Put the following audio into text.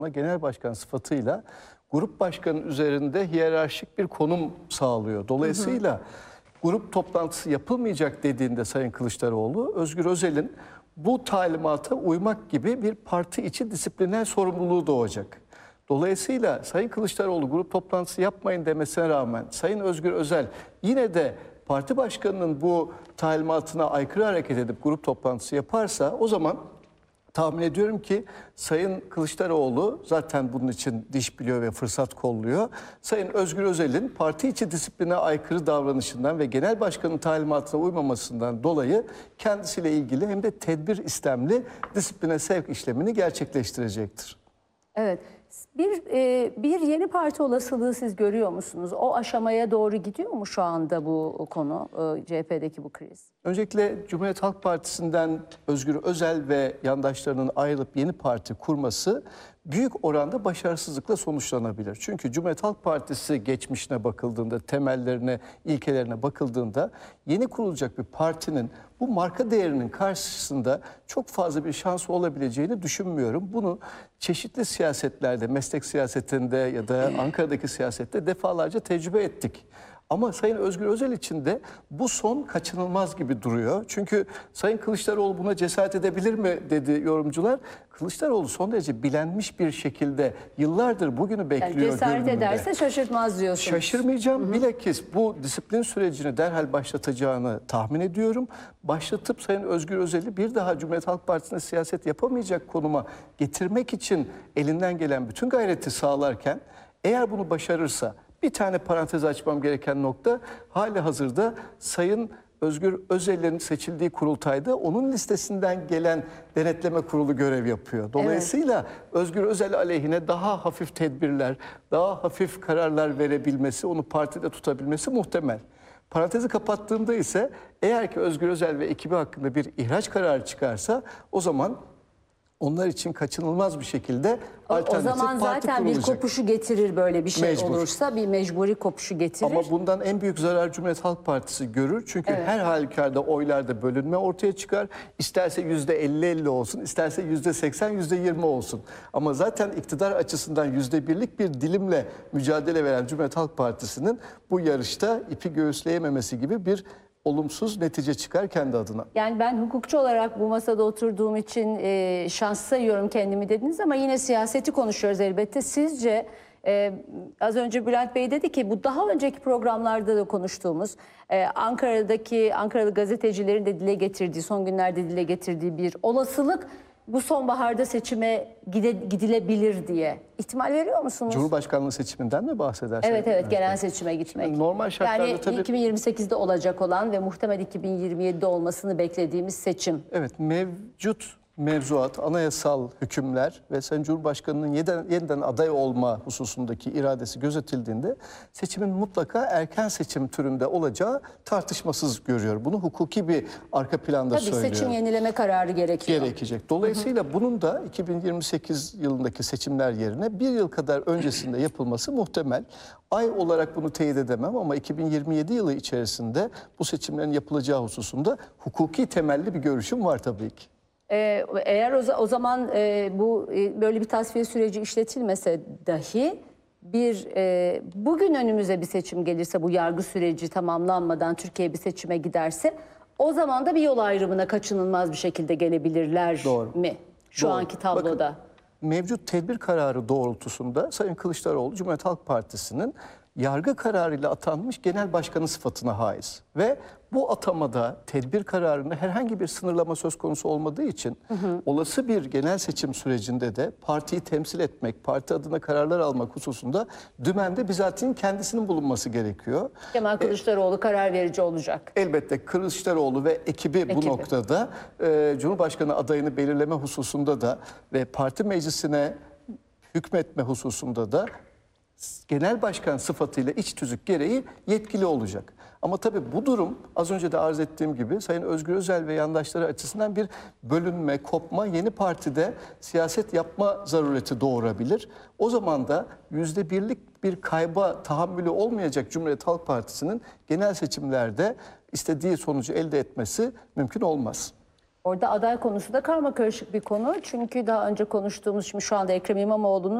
genel başkan sıfatıyla grup başkanı üzerinde hiyerarşik bir konum sağlıyor. Dolayısıyla grup toplantısı yapılmayacak dediğinde Sayın Kılıçdaroğlu, Özgür Özel'in bu talimata uymak gibi bir parti içi disipliner sorumluluğu doğacak. Dolayısıyla Sayın Kılıçdaroğlu grup toplantısı yapmayın demesine rağmen Sayın Özgür Özel yine de parti başkanının bu talimatına aykırı hareket edip grup toplantısı yaparsa, o zaman tahmin ediyorum ki Sayın Kılıçdaroğlu zaten bunun için diş biliyor ve fırsat kolluyor. Sayın Özgür Özel'in parti içi disipline aykırı davranışından ve genel başkanın talimatına uymamasından dolayı kendisiyle ilgili hem de tedbir istemli disipline sevk işlemini gerçekleştirecektir. Evet. Bir yeni parti olasılığı siz görüyor musunuz? O aşamaya doğru gidiyor mu şu anda bu konu, CHP'deki bu kriz? Öncelikle Cumhuriyet Halk Partisi'nden Özgür Özel ve yandaşlarının ayrılıp yeni parti kurması büyük oranda başarısızlıkla sonuçlanabilir. Çünkü Cumhuriyet Halk Partisi geçmişine bakıldığında, temellerine, ilkelerine bakıldığında yeni kurulacak bir partinin bu marka değerinin karşısında çok fazla bir şansı olabileceğini düşünmüyorum. Bunu çeşitli siyasetlerde, meslek siyasetinde ya da Ankara'daki siyasette defalarca tecrübe ettik. Ama Sayın Özgür Özel için de bu son kaçınılmaz gibi duruyor. Çünkü Sayın Kılıçdaroğlu buna cesaret edebilir mi dedi yorumcular. Kılıçdaroğlu son derece bilenmiş bir şekilde yıllardır bugünü bekliyor. Yani cesaret görünümde. ederse şaşırtmaz diyorsunuz. Şaşırmayacağım. Bilakis bu disiplin sürecini derhal başlatacağını tahmin ediyorum. Başlatıp Sayın Özgür Özel'i bir daha Cumhuriyet Halk Partisi'nde siyaset yapamayacak konuma getirmek için elinden gelen bütün gayreti sağlarken, eğer bunu başarırsa, bir tane parantez açmam gereken nokta, hali hazırda Sayın Özgür Özel'in seçildiği kurultayda onun listesinden gelen denetleme kurulu görev yapıyor. Dolayısıyla Özgür Özel aleyhine daha hafif tedbirler, daha hafif kararlar verebilmesi, onu partide tutabilmesi muhtemel. Parantezi kapattığımda ise eğer ki Özgür Özel ve ekibi hakkında bir ihraç kararı çıkarsa, o zaman onlar için kaçınılmaz bir şekilde alternatif o zaman parti zaten kurulacak. bir kopuşu getirir, böyle bir şey Mecbur. olursa bir mecburi kopuşu getirir. Ama bundan en büyük zarar Cumhuriyet Halk Partisi görür. Çünkü her halükarda oylarda bölünme ortaya çıkar. İsterse %50-50 olsun, isterse %80, %20 olsun. Ama zaten iktidar açısından %1'lik bir dilimle mücadele veren Cumhuriyet Halk Partisi'nin bu yarışta ipi göğüsleyememesi gibi bir olumsuz netice çıkar kendi adına. Yani ben hukukçu olarak bu masada oturduğum için şans sayıyorum kendimi dediniz ama yine siyaseti konuşuyoruz elbette. Sizce az önce Bülent Bey dedi ki, bu daha önceki programlarda da konuştuğumuz Ankaralı gazetecilerin de dile getirdiği, son günlerde dile getirdiği bir olasılık, bu sonbaharda seçime gidilebilir diye ihtimal veriyor musunuz? Cumhurbaşkanlığı seçiminden mi bahsedersiniz? Evet, genel seçime gitmek. Şimdi normal şartlarda yani tabii 2028'de olacak olan ve muhtemel 2027'de olmasını beklediğimiz seçim. Evet, mevcut mevzuat, anayasal hükümler ve Sayın Cumhurbaşkanı'nın yeniden aday olma hususundaki iradesi gözetildiğinde seçimin mutlaka erken seçim türünde olacağı tartışmasız görüyor. Bunu hukuki bir arka planda Tabii söylüyor. seçim yenileme kararı gerekiyor. Gerekecek. Dolayısıyla bunun da 2028 yılındaki seçimler yerine bir yıl kadar öncesinde yapılması muhtemel. Ay olarak bunu teyit edemem ama 2027 yılı içerisinde bu seçimlerin yapılacağı hususunda hukuki temelli bir görüşüm var tabii ki. Eğer o zaman bu böyle bir tasfiye süreci işletilmese dahi bugün önümüze bir seçim gelirse, bu yargı süreci tamamlanmadan Türkiye bir seçime giderse, o zaman da bir yol ayrımına kaçınılmaz bir şekilde gelebilirler mi? Şu anki tabloda. Bakın, mevcut tedbir kararı doğrultusunda Sayın Kılıçdaroğlu Cumhuriyet Halk Partisi'nin yargı kararıyla atanmış genel başkanı sıfatına haiz. Ve bu atamada tedbir kararında herhangi bir sınırlama söz konusu olmadığı için olası bir genel seçim sürecinde de partiyi temsil etmek, parti adına kararlar almak hususunda dümende bizatihi kendisinin bulunması gerekiyor. Kemal Kılıçdaroğlu karar verici olacak. Elbette Kılıçdaroğlu ve ekibi bu noktada Cumhurbaşkanı adayını belirleme hususunda da ve parti meclisine hükmetme hususunda da genel başkan sıfatıyla iç tüzük gereği yetkili olacak. Ama tabii bu durum az önce de arz ettiğim gibi Sayın Özgür Özel ve yandaşları açısından bir bölünme, kopma, yeni partide siyaset yapma zarureti doğurabilir. O zaman da %1'lik bir kayba tahammülü olmayacak Cumhuriyet Halk Partisi'nin genel seçimlerde istediği sonucu elde etmesi mümkün olmaz. Orada aday konusu da karmakarışık bir konu. Çünkü daha önce konuştuğumuz, şimdi şu anda Ekrem İmamoğlu'nun